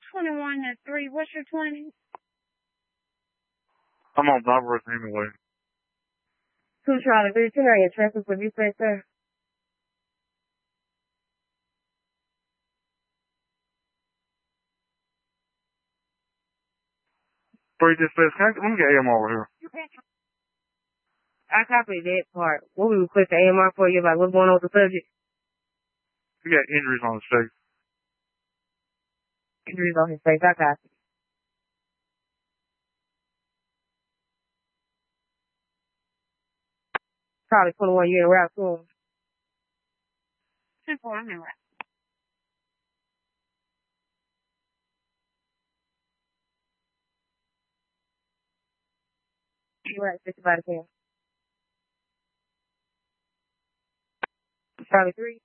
21 at 3. What's your 20? I'm on Barbara Hemingway. 2 Charlie 3, 10 are your traffic for dispatch, sir. 3 dispatch, let me get AMR over here. I copy that part. What we request the AMR for you about what's going on with the subject? We got injuries on his face. Injuries on his face, I copy. Probably 21 year route soon. 10-4, I'm in route. You're right, 55 10. Charlie 3.